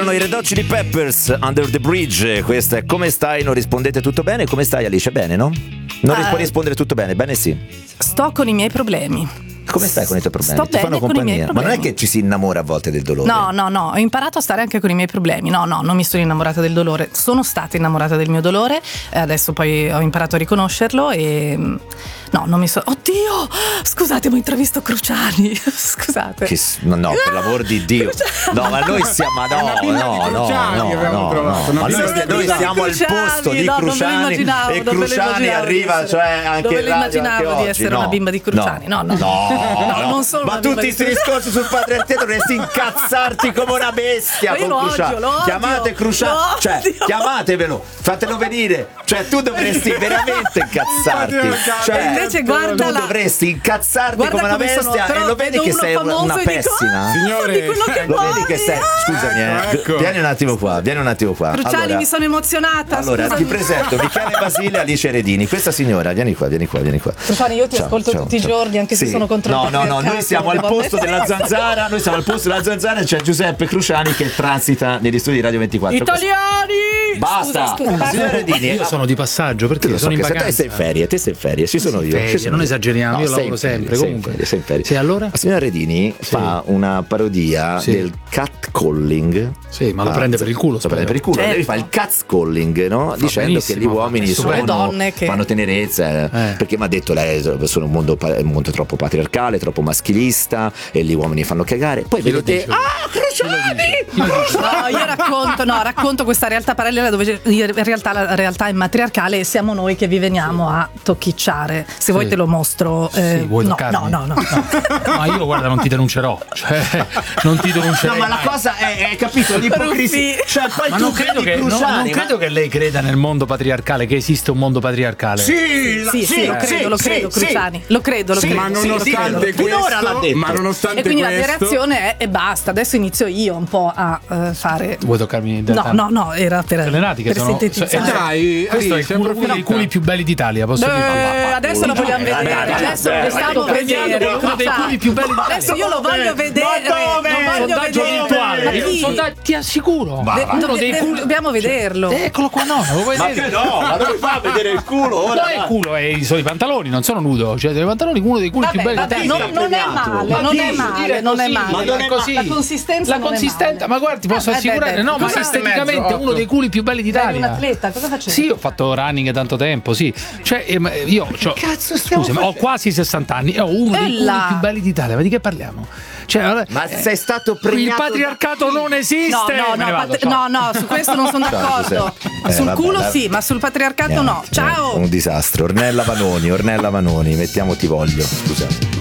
I Red Hot Chili Peppers, Under the Bridge. Questa è Come stai? Non rispondete tutto bene? Come stai, Alice? Bene, no? Non puoi rispondere tutto bene? Bene, sì. Sto con i miei problemi. Come stai con i tuoi problemi? Sto Ti fanno bene con i miei compagnia? Ma non è che ci si innamora a volte del dolore? No, ho imparato a stare anche con i miei problemi. No, non mi sono innamorata del dolore. Sono stata innamorata del mio dolore, adesso poi ho imparato a riconoscerlo e no, non mi sono... Oddio! Scusate, ma ho intravisto Cruciani. Scusate. No, per l'amor di Dio. No, ma noi siamo... No. Ma noi siamo al posto di Cruciani e Cruciani arriva, cioè anche dove immaginavo di essere una bimba di Cruciani. No, non sono ma tutti questi discorsi sul patriarcato dovresti incazzarti come una bestia con Cruciani. Chiamate Cruciani, chiamatevelo, fatelo venire. Cioè tu dovresti veramente incazzarti. Cioè invece guarda, tu dovresti incazzarti come una bestia e lo vedi che sei una pessima. Signore, lo vedi che sei. Scusami, ecco. Vieni un attimo qua. Cruciani, allora, mi sono emozionata. Allora, ti presento Michele Basile e Alice Redini. Questa signora, vieni qua. Cruciani, io ti ascolto tutti i giorni, anche se sono contro il No, noi siamo al posto della zanzara. Noi siamo al posto della zanzara e c'è Giuseppe Cruciani che transita negli studi di Radio 24. Italiani! Basta! Signora Redini, io sono di passaggio perché sono in vacanza. Te sei in ferie, ci sono io. Non esageriamo, io lavoro sempre. Comunque, sei in ferie. Sì, allora? La signora Redini fa una parodia del catcalling. Sì, ma lo prende per il culo. Lo prende per il culo. Certo. Lei fa il catcalling, no? Dicendo che gli uomini sono donne che fanno tenerezza. Perché mi ha detto lei sono un mondo troppo patriarcale, troppo maschilista e gli uomini fanno cagare. Poi vedete Cruciani! No, io racconto questa realtà parallela dove in realtà la realtà è matriarcale e siamo noi che vi veniamo a tocchicciare. Se vuoi te lo mostro. Vuoi no. Ma io guarda, non ti denuncerò. Non ti denuncerò. No, ma la cosa è capito, l'ipocrisia. Cioè, poi ma tu non credo che lei creda nel mondo patriarcale, che esiste un mondo patriarcale. Sì, lo credo, Cruciani. Lo credo. Ma nonostante questo, ma nonostante e quindi questo, la mia reazione è basta. Adesso inizio io un po' a fare. Vuoi toccarmi? No, era per sintetizzare. Dai, questo è uno dei culi più belli d'Italia, posso dire. Adesso lo vogliamo vedere. Adesso lo stiamo vedere. Uno dei culi più belli d'Italia. Adesso io lo voglio vedere. Sondaggio virtuale. Ti assicuro. Dobbiamo vederlo. Eccolo qua, no. Lo vuoi vedere? Ma dove fa a vedere il culo ora? No, il culo sono i pantaloni, non sono nudo. Cioè, dei pantaloni, uno dei culi più belli d'Italia. Non è male. Non è così. La consistenza. Ma guarda, ti posso assicurare, no, ma esteticamente uno dei culi più belli d'Italia. Sei un atleta, cosa facevi? Sì, ho fatto running tanto tempo, sì. Cioè, io ho quasi 60 anni, ho uno dei culi più belli d'Italia. Ma di che parliamo? Cioè, ma sei stato premiato? Il patriarcato non esiste. No, su questo non sono d'accordo. Sul culo sì, ma sul patriarcato no. Ciao. Un disastro. Ornella Vanoni, mettiamo Ti voglio. Scusate.